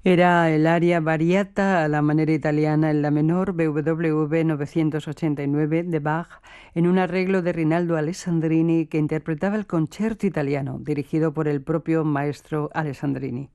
Era el aria variata a la manera italiana en la menor BWV 989 de Bach, en un arreglo de Rinaldo Alessandrini que interpretaba el concierto italiano, dirigido por el propio maestro Alessandrini.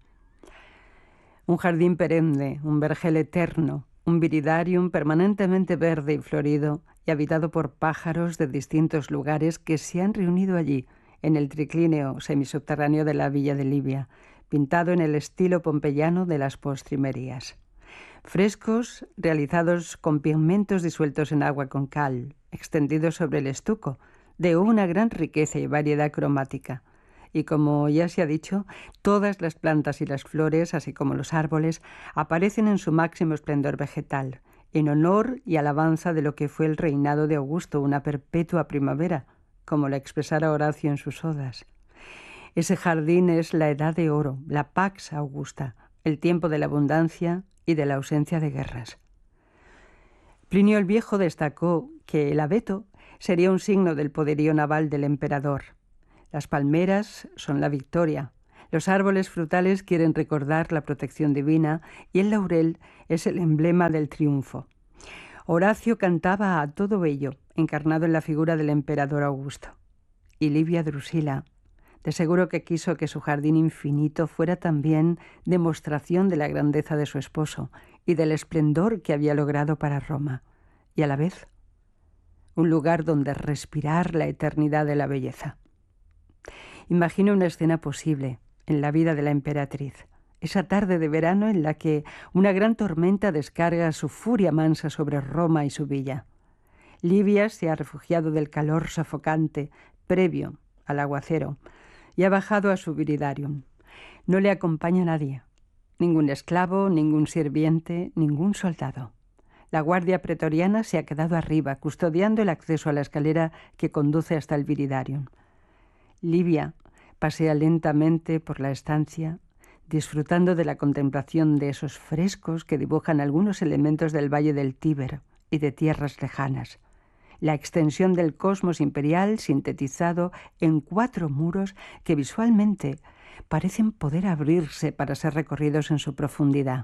Un jardín perenne, un vergel eterno, un viridarium permanentemente verde y florido y habitado por pájaros de distintos lugares que se han reunido allí, en el triclíneo semisubterráneo de la villa de Livia, pintado en el estilo pompeyano de las postrimerías. Frescos realizados con pigmentos disueltos en agua con cal, extendidos sobre el estuco, de una gran riqueza y variedad cromática. Y como ya se ha dicho, todas las plantas y las flores, así como los árboles, aparecen en su máximo esplendor vegetal, en honor y alabanza de lo que fue el reinado de Augusto, una perpetua primavera, como la expresara Horacio en sus odas. Ese jardín es la edad de oro, la Pax Augusta, el tiempo de la abundancia y de la ausencia de guerras. Plinio el Viejo destacó que el abeto sería un signo del poderío naval del emperador. Las palmeras son la victoria, los árboles frutales quieren recordar la protección divina y el laurel es el emblema del triunfo. Horacio cantaba a todo ello, encarnado en la figura del emperador Augusto. Y Livia Drusila, de seguro que quiso que su jardín infinito fuera también demostración de la grandeza de su esposo y del esplendor que había logrado para Roma, y a la vez un lugar donde respirar la eternidad de la belleza. Imagino una escena posible en la vida de la emperatriz, esa tarde de verano en la que una gran tormenta descarga su furia mansa sobre Roma y su villa. Livia se ha refugiado del calor sofocante previo al aguacero y ha bajado a su viridarium. No le acompaña nadie, ningún esclavo, ningún sirviente, ningún soldado. La guardia pretoriana se ha quedado arriba, custodiando el acceso a la escalera que conduce hasta el viridarium. Livia pasea lentamente por la estancia, disfrutando de la contemplación de esos frescos que dibujan algunos elementos del valle del Tíber y de tierras lejanas. La extensión del cosmos imperial sintetizado en 4 muros que visualmente parecen poder abrirse para ser recorridos en su profundidad.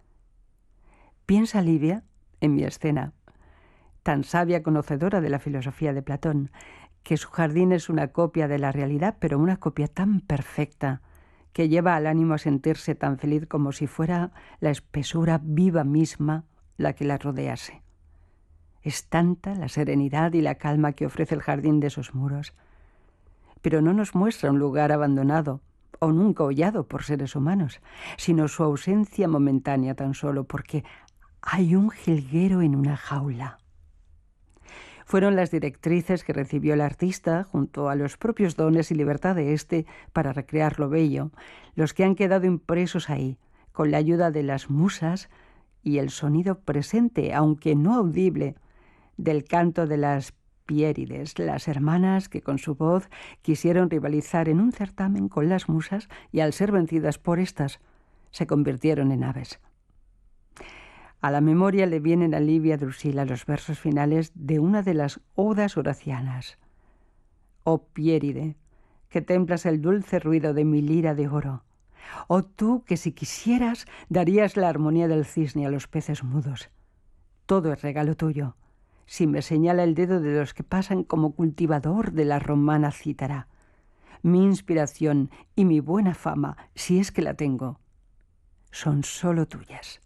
Piensa Livia, en mi escena, tan sabia conocedora de la filosofía de Platón, que su jardín es una copia de la realidad, pero una copia tan perfecta que lleva al ánimo a sentirse tan feliz como si fuera la espesura viva misma la que la rodease. Es tanta la serenidad y la calma que ofrece el jardín de esos muros, pero no nos muestra un lugar abandonado o nunca hollado por seres humanos, sino su ausencia momentánea tan solo porque hay un jilguero en una jaula. Fueron las directrices que recibió el artista, junto a los propios dones y libertad de éste para recrear lo bello, los que han quedado impresos ahí, con la ayuda de las musas y el sonido presente, aunque no audible, del canto de las Piérides, las hermanas que con su voz quisieron rivalizar en un certamen con las musas y al ser vencidas por estas, se convirtieron en aves. A la memoria le vienen a Livia Drusila los versos finales de una de las odas horacianas. Oh Piéride, que templas el dulce ruido de mi lira de oro. Oh tú que si quisieras darías la armonía del cisne a los peces mudos. Todo es regalo tuyo, si me señala el dedo de los que pasan como cultivador de la romana cítara. Mi inspiración y mi buena fama, si es que la tengo, son solo tuyas.